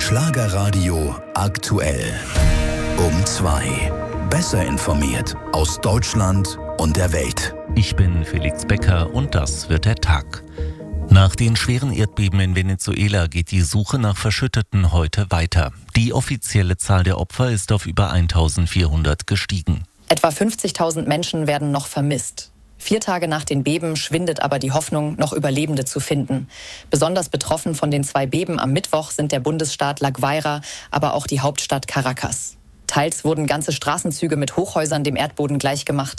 Schlagerradio aktuell. Um 2. Besser informiert aus Deutschland und der Welt. Ich bin Felix Becker und das wird der Tag. Nach den schweren Erdbeben in Venezuela geht die Suche nach Verschütteten heute weiter. Die offizielle Zahl der Opfer ist auf über 1400 gestiegen. Etwa 50.000 Menschen werden noch vermisst. 4 Tage nach den Beben schwindet aber die Hoffnung, noch Überlebende zu finden. Besonders betroffen von den 2 Beben am Mittwoch sind der Bundesstaat La Guaira, aber auch die Hauptstadt Caracas. Teils wurden ganze Straßenzüge mit Hochhäusern dem Erdboden gleichgemacht.